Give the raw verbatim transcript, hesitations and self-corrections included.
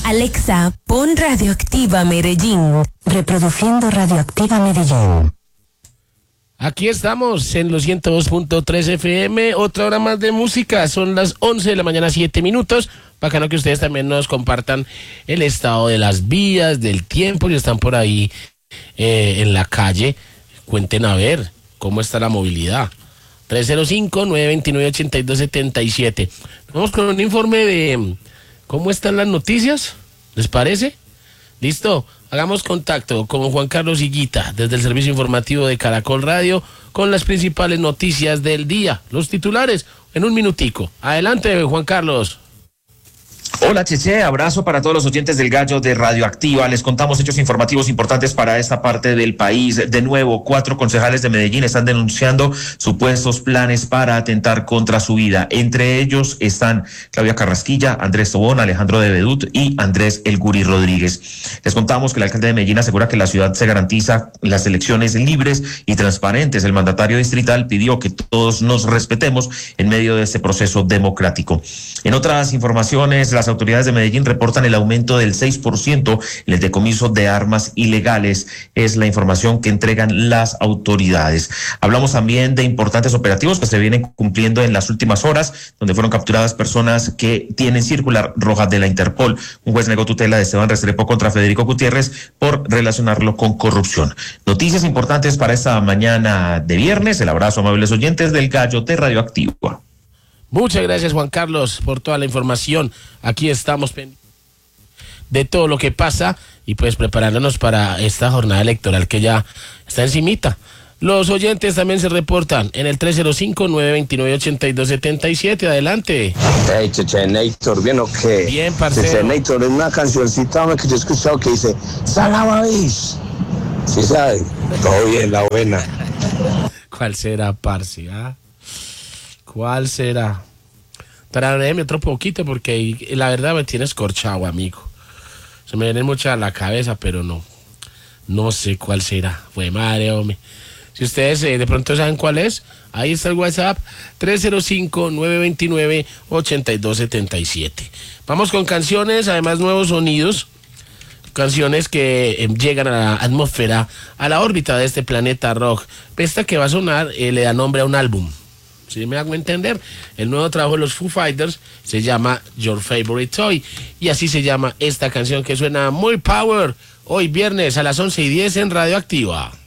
Alexa, pon Radioactiva Medellín. Reproduciendo Radioactiva Medellín. Aquí estamos en los ciento dos punto tres F M, otra hora más de música. Son las once de la mañana, siete minutos. Bacano que ustedes también nos compartan el estado de las vías, del tiempo, si están por ahí eh, en la calle. Cuenten a ver cómo está la movilidad. tres cero cinco, nueve dos nueve, ocho dos siete siete. Vamos con un informe de cómo están las noticias. ¿Les parece? ¿Listo? Hagamos contacto con Juan Carlos Higuita desde el servicio informativo de Caracol Radio con las principales noticias del día. Los titulares en un minutico. Adelante, Juan Carlos. Hola, Cheche, abrazo para todos los oyentes del Gallo de Radioactiva. Les contamos hechos informativos importantes para esta parte del país. De nuevo, cuatro concejales de Medellín están denunciando supuestos planes para atentar contra su vida. Entre ellos están Claudia Carrasquilla, Andrés Tobón, Alejandro de Bedut y Andrés El Guri Rodríguez. Les contamos que el alcalde de Medellín asegura que la ciudad se garantiza las elecciones libres y transparentes. El mandatario distrital pidió que todos nos respetemos en medio de este proceso democrático. En otras informaciones, las autoridades de Medellín reportan el aumento del seis por ciento en el decomiso de armas ilegales. Es la información que entregan las autoridades. Hablamos también de importantes operativos que se vienen cumpliendo en las últimas horas, donde fueron capturadas personas que tienen circular roja de la Interpol. Un juez negó tutela de Esteban Restrepo contra Federico Gutiérrez por relacionarlo con corrupción. Noticias importantes para esta mañana de viernes. El abrazo, amables oyentes del Gallo de Radioactiva. Muchas gracias, Juan Carlos, por toda la información. Aquí estamos de todo lo que pasa y pues preparándonos para esta jornada electoral que ya está encimita. Los oyentes también se reportan en el tres cero cinco, nueve dos nueve, ocho dos siete siete. Adelante. Hey, Cheche Néstor, ¿bien o qué? Bien, parcero. Cheche Néstor, es una cancioncita que yo he escuchado que dice Salababis. ¿Sí sabe? Todo bien, la buena. ¿Cuál será, parce? ¿Ah? ¿Cuál será? Traerme otro poquito porque la verdad me tiene escorchado, amigo. Se me viene mucho a la cabeza, pero no. No sé cuál será. Fue madre, hombre. Si ustedes eh, de pronto saben cuál es, ahí está el WhatsApp tres cero cinco, nueve dos nueve, ocho dos siete siete. Vamos con canciones, además nuevos sonidos. Canciones que eh, llegan a la atmósfera, a la órbita de este planeta rock. Esta que va a sonar eh, le da nombre a un álbum. Si me hago entender, el nuevo trabajo de los Foo Fighters se llama Your Favorite Toy y así se llama esta canción que suena muy power hoy viernes a las once y diez en Radioactiva.